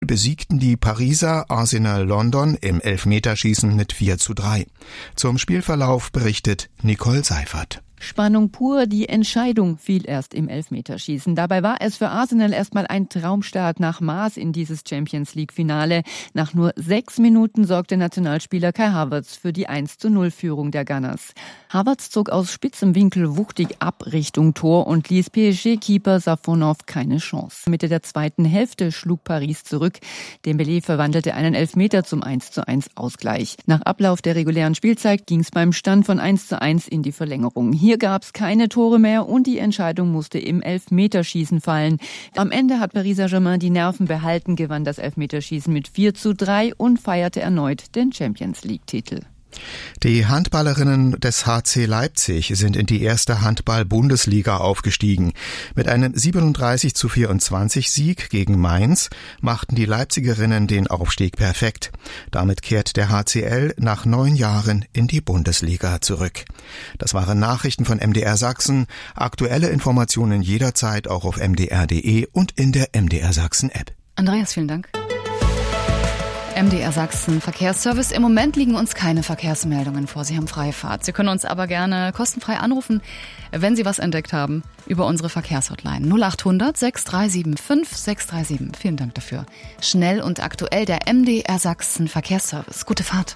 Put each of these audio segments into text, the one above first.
besiegten die Pariser Arsenal London im Elfmeterschießen mit 4:3. Zum Spielverlauf berichtet Nicole Seifert. Spannung pur, die Entscheidung fiel erst im Elfmeterschießen. Dabei war es für Arsenal erstmal ein Traumstart nach Maß in dieses Champions-League-Finale. Nach nur 6 Minuten sorgte Nationalspieler Kai Havertz für die 1:0-Führung der Gunners. Havertz zog aus spitzem Winkel wuchtig ab Richtung Tor und ließ PSG-Keeper Safonov keine Chance. Mitte der zweiten Hälfte schlug Paris zurück. Dembélé verwandelte einen Elfmeter zum 1:1 Ausgleich. Nach Ablauf der regulären Spielzeit ging es beim Stand von 1:1 in die Verlängerung. Hier gab es keine Tore mehr und die Entscheidung musste im Elfmeterschießen fallen. Am Ende hat Paris Saint-Germain die Nerven behalten, gewann das Elfmeterschießen mit 4:3 und feierte erneut den Champions-League-Titel. Die Handballerinnen des HC Leipzig sind in die erste Handball-Bundesliga aufgestiegen. Mit einem 37:24 Sieg gegen Mainz machten die Leipzigerinnen den Aufstieg perfekt. Damit kehrt der HCL nach 9 Jahren in die Bundesliga zurück. Das waren Nachrichten von MDR Sachsen. Aktuelle Informationen jederzeit auch auf mdr.de und in der MDR Sachsen App. Andreas, vielen Dank. MDR Sachsen Verkehrsservice. Im Moment liegen uns keine Verkehrsmeldungen vor. Sie haben Freifahrt. Sie können uns aber gerne kostenfrei anrufen, wenn Sie was entdeckt haben, über unsere Verkehrshotline 0800 6375 637. Vielen Dank dafür. Schnell und aktuell der MDR Sachsen Verkehrsservice. Gute Fahrt.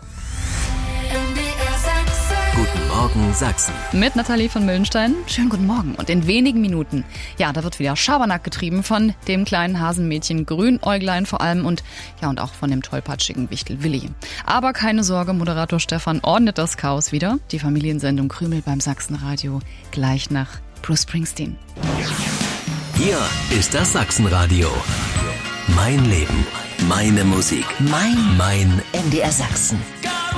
Guten Morgen Sachsen. Mit Nathalie von Müllenstein. Schönen guten Morgen. Und in wenigen Minuten, ja, da wird wieder Schabernack getrieben von dem kleinen Hasenmädchen Grünäuglein vor allem und auch von dem tollpatschigen Wichtel Willi. Aber keine Sorge, Moderator Stefan ordnet das Chaos wieder. Die Familiensendung Krümel beim Sachsenradio gleich nach Bruce Springsteen. Hier ist das Sachsenradio. Mein Leben, meine Musik, mein MDR Sachsen.